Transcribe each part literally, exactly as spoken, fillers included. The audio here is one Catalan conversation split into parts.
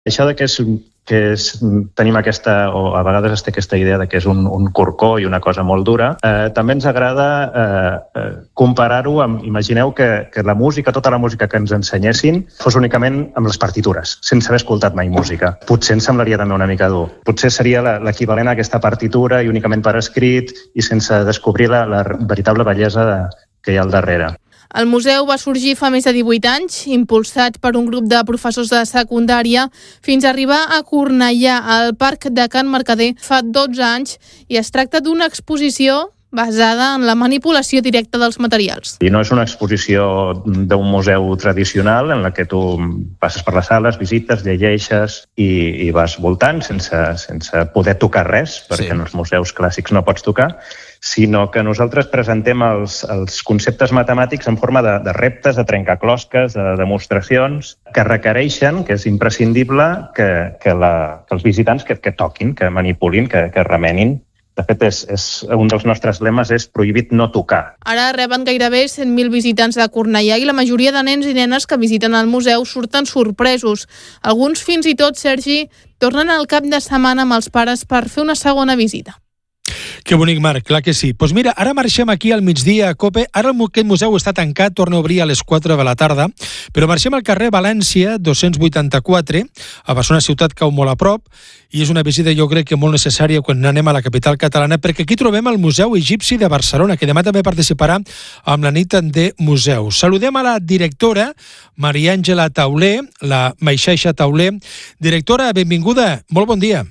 Això de que, és, que és, tenim aquesta, o a vegades es té aquesta idea de que és un, un corcó i una cosa molt dura, eh, també ens agrada eh, eh, comparar-ho amb, imagineu que, que la música, tota la música que ens ensenyessin fos únicament amb les partitures, sense haver escoltat mai música. Potser ens semblaria també una mica dur. Potser seria l'equivalent a aquesta partitura i únicament per escrit i sense descobrir la, la veritable bellesa de, que hi ha al darrere. El museu va sorgir fa més de divuit anys, impulsat per un grup de professors de secundària, fins a arribar a Cornellà, al Parc de Can Mercader, fa dotze anys, i es tracta d'una exposició basada en la manipulació directa dels materials. I no és una exposició d'un museu tradicional en la que tu passes per les sales, visites, llegeixes i, i vas voltant sense, sense poder tocar res, perquè sí. En els museus clàssics no pots tocar, sinó que nosaltres presentem els, els conceptes matemàtics en forma de, de reptes, de trencaclosques, de demostracions, que requereixen, que és imprescindible, que, que, la, que els visitants que, que toquin, que manipulin, que, que remenin. De fet, és, és, un dels nostres lemes és prohibit no tocar. Ara reben gairebé cent mil visitants de Cornellà i la majoria de nens i nenes que visiten el museu surten sorpresos. Alguns, fins i tot, Sergi, tornen al cap de setmana amb els pares per fer una segona visita. Que bonic, Marc, clar que sí. Doncs pues mira, ara marxem aquí al migdia a COPE. Ara aquest museu està tancat, torna a obrir a les quatre de la tarda, però marxem al carrer València, dos-cents vuitanta-quatre, a Barcelona ciutat cau molt a prop, i és una visita, jo crec, que molt necessària quan anem a la capital catalana, perquè aquí trobem el Museu Egipci de Barcelona, que demà també participarà amb la nit de museus. Saludem a la directora, Maria Àngela Tauler, la Maixaixa Tauler. Directora, benvinguda, molt bon dia.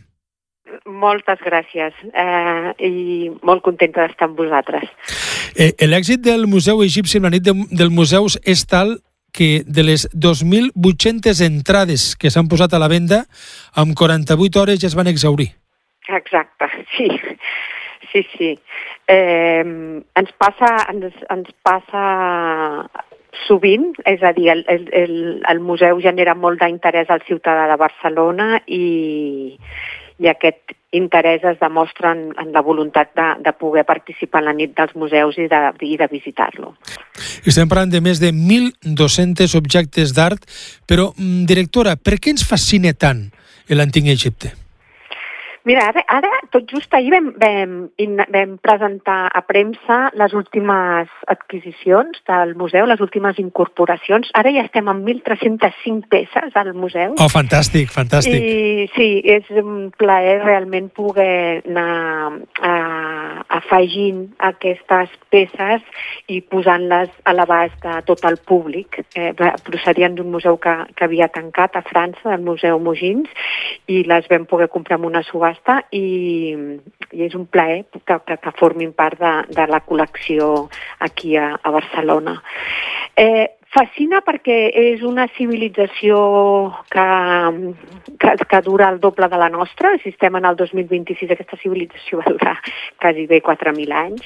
Moltes gràcies eh, i molt contenta d'estar amb vosaltres. Eh, l'èxit del Museu Egipci en la nit de, del museus és tal que de les dos mil vuit-centes entrades que s'han posat a la venda, en quaranta-vuit hores ja es van exhaurir. Exacte, sí. Sí, sí. Eh, ens passa, ens, ens passa sovint, és a dir, el, el, el museu genera molt d'interès al ciutadà de Barcelona i, i aquest interès es demostra en, en la voluntat de, de poder participar en la nit dels museus i de, i de visitar-lo. Estem parlant de més de mil dos-cents objectes d'art, però, directora, per què ens fascina tant l'antic Egipte? Mira, ara, ara tot just ahir vam, vam, vam presentar a premsa les últimes adquisicions del museu, les últimes incorporacions. Ara ja estem amb mil tres-cents cinc peces al museu. Oh, fantàstic, fantàstic. I sí, és un plaer realment poder anar uh, afegint aquestes peces i posant-les a l'abast de tot el públic. Eh, procedien d'un museu que, que havia tancat a França, el Museu Mogins, i les vam poder comprar amb una subhasta i, i és un plaer que, que, que formin part de, de la col·lecció aquí a, a Barcelona. Eh, fascina perquè és una civilització que, que, que dura el doble de la nostra. Si estem en el dos mil vint-i-sis, aquesta civilització va durar quasi bé quatre mil anys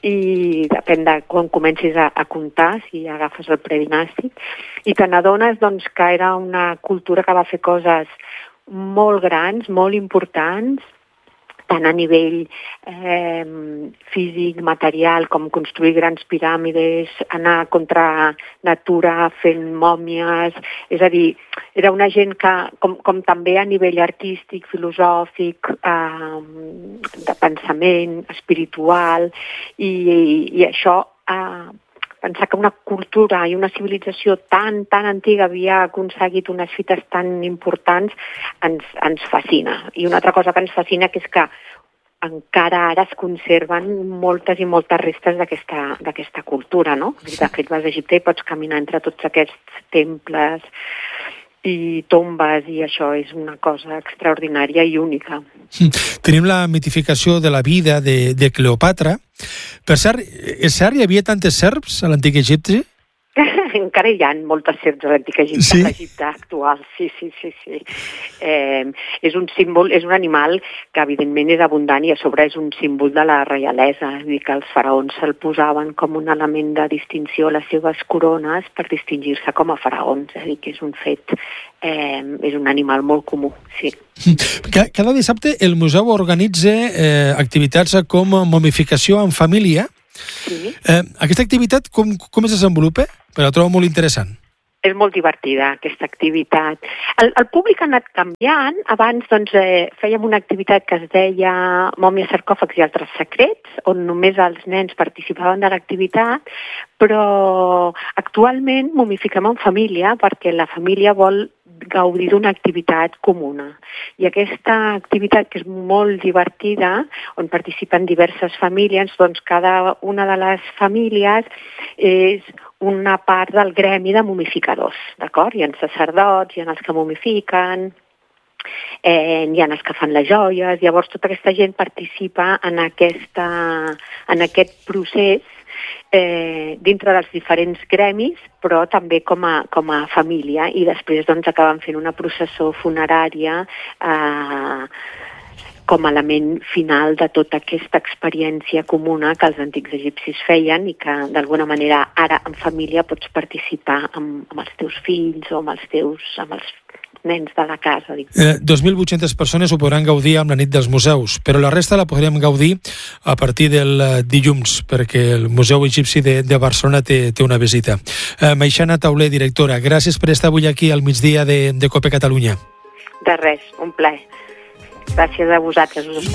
i depèn de quan comencis a, a comptar, si agafes el predinàstic, i te n'adones doncs, que era una cultura que va fer coses molt grans, molt importants, tant a nivell eh, físic, material, com construir grans piràmides, anar contra natura fent mòmies. És a dir, era una gent que, com, com també a nivell artístic, filosòfic, eh, de pensament, espiritual, i, i, i això... Eh, pensar que una cultura i una civilització tan, tan antiga havia aconseguit unes fites tan importants ens, ens fascina. I una altra cosa que ens fascina que és que encara ara es conserven moltes i moltes restes d'aquesta, d'aquesta cultura, no? De fet, vas a Egipte i pots caminar entre tots aquests temples i tombes, i això és una cosa extraordinària i única. Tenim la mitificació de la vida de, de Cleopatra. Per cert, és cert, hi havia tantes serps a l'antic Egipte? Encara hi ha moltes serps a l'antic Egipte, sí? A l'Egipte actual, sí, sí, sí. sí. Eh, és un símbol, és un animal que evidentment és abundant i a sobre és un símbol de la reialesa, és a dir, que els faraons se'l posaven com un element de distinció a les seves corones per distingir-se com a faraons, és a dir, que és un fet, eh, és un animal molt comú, sí. Cada dissabte el museu organitza eh, activitats com momificació en família. Sí. Eh, aquesta activitat com, com es desenvolupa? Però la trobo molt interessant. és molt divertida, aquesta activitat. El, el públic ha anat canviant. Abans doncs, eh, fèiem una activitat que es deia Mòmies, sarcòfags i altres secrets, on només els nens participaven de l'activitat, però actualment momifiquem en família perquè la família vol gaudir d'una activitat comuna. I aquesta activitat, que és molt divertida, on participen diverses famílies, doncs cada una de les famílies és una part del gremi de momificadors, d'acord? Hi ha sacerdots, hi ha els que momifiquen, eh, hi ha els que fan les joies, llavors tota aquesta gent participa en, aquesta, en aquest procés eh, dintre dels diferents gremis, però també com a, com a família, i després doncs, acaben fent una processó funerària eh, com a element final de tota aquesta experiència comuna que els antics egipcis feien i que d'alguna manera ara en família pots participar amb, amb els teus fills o amb els teus amb els nens de la casa. Eh, dos mil vuit-centes persones ho podran gaudir amb la nit dels museus, però la resta la podrem gaudir a partir del dilluns, perquè el Museu Egipci de, de Barcelona té, té una visita. Eh, Maixana Tauler, directora, gràcies per estar avui aquí al migdia de, de COPE Catalunya. De res, un plaer. Gràcies a vosaltres, us esperem.